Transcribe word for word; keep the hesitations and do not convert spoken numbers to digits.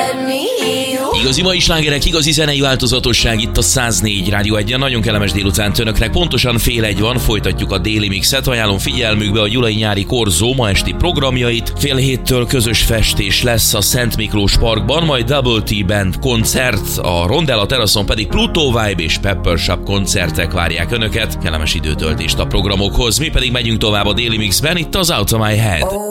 Igazi mai slágerek, igazi zenei változatosság itt a száz négy Rádió egyen. Nagyon kellemes délutánt önöknek. Pontosan fél egy van, folytatjuk a déli mixet. Ajánlom figyelmükbe a Gyulai Nyári Korzó ma esti programjait. Fél héttől közös festés lesz a Szent Miklós Parkban, majd Double T Band koncert, a Rondella teraszon pedig Pluto Vibe és Pepper Shop koncertek várják önöket. Kellemes időtöltést a programokhoz. Mi pedig megyünk tovább a déli mixben, itt az Out of My Head.